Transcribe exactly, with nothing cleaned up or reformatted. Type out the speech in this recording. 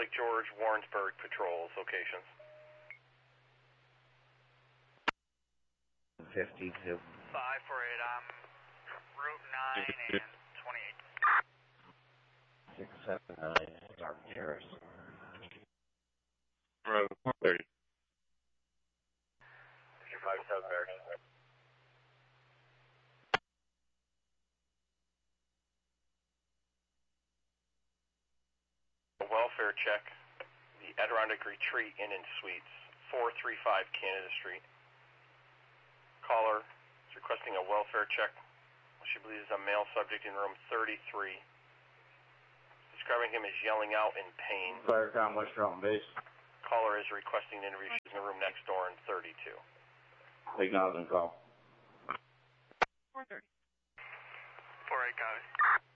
Lake George, Warrensburg patrols locations. fifty-two. five four eight, I'm Route nine and twenty-eight. six seven nine, Sergeant Harris. Road one thirty. five seven Barry. A welfare check, the Adirondack Retreat Inn and Suites, four three five Canada Street. Caller is requesting a welfare check. She believes a male subject in room thirty-three. Describing him as yelling out in pain. Firecom West Mountain Base. Caller is requesting an interview. She's in the room next door in thirty-two. Acknowledging call. four thirty. four eight, copy.